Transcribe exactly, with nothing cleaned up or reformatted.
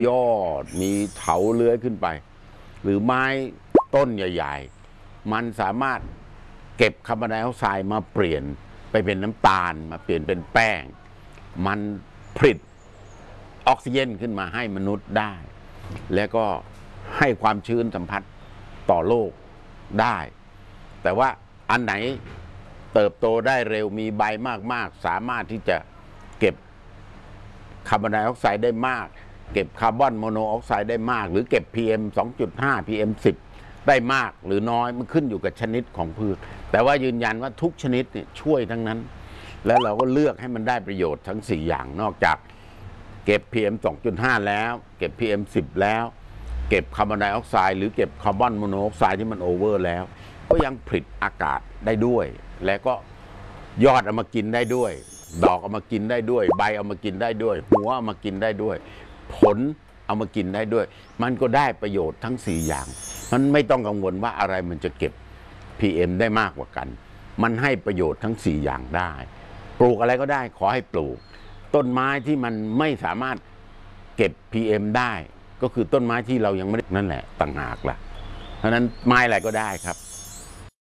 ยอดมีเถาเลื้อยขึ้นไปหรือไม้ต้นใหญ่ๆมันสามารถเก็บคาร์บอนไดออกไซด์มาเปลี่ยนไปเป็นน้ำตาลมาเปลี่ยนเป็นแป้งมันผลิตออกซิเจนขึ้นมาให้มนุษย์ได้ แล้วก็ให้ความชื้นสัมผัสต่อโลกได้แต่ว่าอันไหนเติบโตได้เร็วมีใบมากๆสามารถที่จะเก็บคาร์บอนไดออกไซด์ได้มากเก็บคาร์บอนโมโนออกไซด์ได้มากหรือเก็บ พี เอ็ม สองจุดห้า พี เอ็ม สิบ ได้มากหรือน้อยมันขึ้นอยู่กับชนิดของพืชแต่ว่ายืนยันว่าทุกชนิดเนี่ยช่วยทั้งนั้นแล้วเราก็เลือกให้มันได้ประโยชน์ทั้งสี่อย่างนอกจากเก็บ พี เอ็ม สองจุดห้า แล้วเก็บ พี เอ็ม สิบ แล้วเก็บคาร์บอนไดออกไซด์หรือเก็บคาร์บอนโมโนออกไซด์ที่มันโอเวอร์แล้วก็ยังผลิตอากาศได้ด้วยและก็ยอดเอามากินได้ด้วยดอกเอามากินได้ด้วยใบเอามากินได้ด้วยหัวเอามากินได้ด้วยผลเอามากินได้ด้วยมันก็ได้ประโยชน์ทั้งสี่อย่างมันไม่ต้องกังวลว่าอะไรมันจะเก็บ พี เอ็ม ได้มากกว่ากันมันให้ประโยชน์ทั้งสี่อย่างได้ปลูกอะไรก็ได้ขอให้ปลูกต้นไม้ที่มันไม่สามารถเก็บ พี เอ็ม ได้ก็คือต้นไม้ที่เรายังไม่ได้นั่นแหละต่างหากล่ะเพราะนั้นไม้อะไรก็ได้ครับ